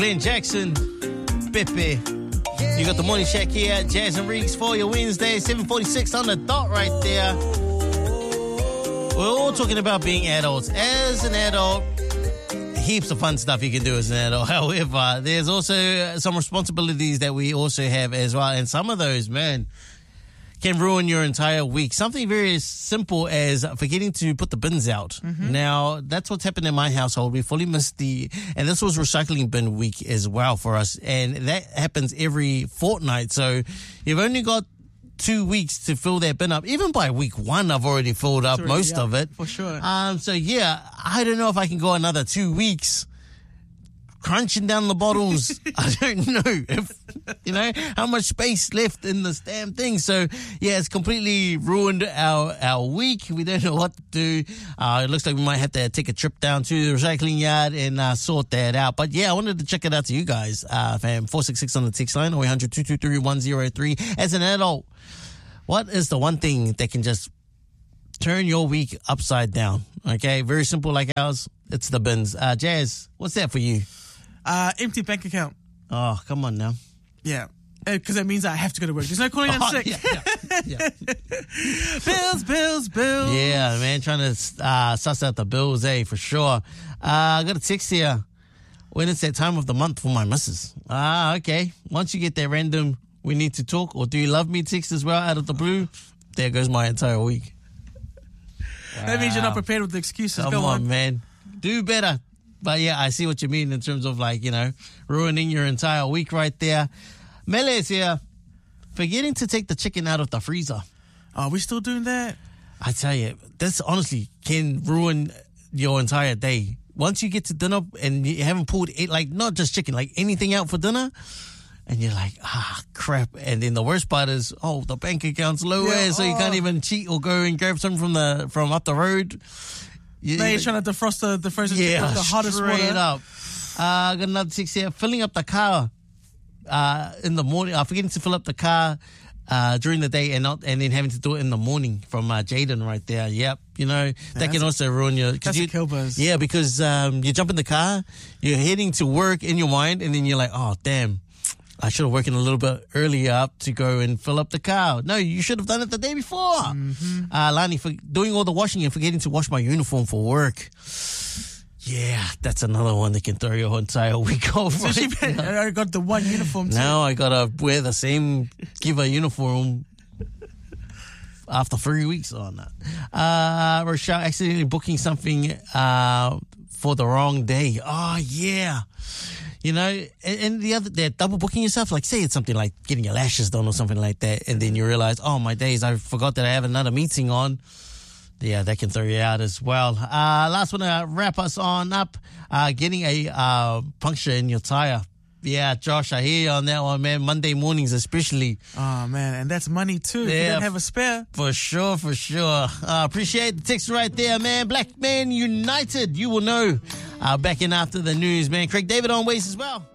Glenn Jackson, Pepe. You got the Morning Shack here, Jazz and Reeks for your Wednesday, 7:46 on the dot right there. We're all talking about being adults. As an adult, heaps of fun stuff you can do as an adult. However, there's also some responsibilities that we also have as well. And some of those, man, can ruin your entire week. Something very simple as forgetting to put the bins out. Now, that's what's happened in my household. We fully missed and this was recycling bin week as well for us. And that happens every fortnight. So you've only got 2 weeks to fill that bin up. Even by week 1, I've already filled up most of it. For sure. So yeah, I don't know if I can go another 2 weeks crunching down the bottles. I don't know if, how much space left in this damn thing. So yeah, it's completely ruined our week. We don't know what to do. It looks like we might have to take a trip down to the recycling yard and sort that out. But yeah, I wanted to check it out to you guys, fam. 466 on the text line, or 800-223-103. As an adult, what is the one thing that can just turn your week upside down? Okay, very simple like ours. It's the bins. Jazz, what's that for you? Empty bank account. Oh, come on now. Yeah. Because that means I have to go to work. There's no calling in sick. Yeah. Bills. Yeah, man, trying to suss out the bills, for sure. I got a text here. When it's that time of the month for my missus. Okay. Once you get that random, we need to talk, or do you love me text as well out of the blue, there goes my entire week. Wow. That means you're not prepared with the excuses. Come on, man. Do better. But yeah, I see what you mean in terms of ruining your entire week right there. Mele's here. Forgetting to take the chicken out of the freezer. Are we still doing that? I tell you, this honestly can ruin your entire day. Once you get to dinner and you haven't pulled it, not just chicken, anything out for dinner, and you're like, crap. And then the worst part is, the bank account's low, so you can't even cheat or go and grab something from up the road. Now you're trying to defrost the frozen chicken with the hottest water. Straight up. I got another text here. Filling up the car in the morning. Forgetting to fill up the car during the day and then having to do it in the morning from Jaden right there. Yep. That can also ruin your... That's a kill buzz. Yeah, because you jump in the car, you're heading to work in your mind, and then you're like, oh, damn. I should have woken a little bit earlier up to go and fill up the car. No, you should have done it the day before. Lani, for doing all the washing and forgetting to wash my uniform for work. Yeah, that's another one that can throw your entire week off. I got the one uniform too. Now I got to wear the same Kiva uniform after 3 weeks on that. Rochelle accidentally booking something for the wrong day. Oh, yeah. And the other, they're double booking yourself. Say it's something like getting your lashes done or something like that. And then you realize, my days, I forgot that I have another meeting on. Yeah, that can throw you out as well. Last one to wrap us on up, getting a puncture in your tire. Yeah, Josh, I hear you on that one, man. Monday mornings especially. Oh, man, and that's money too. Yeah, if you don't have a spare. For sure. Appreciate the text right there, man. Black Man United, you will know. Back in after the news, man. Craig David on Waze as well.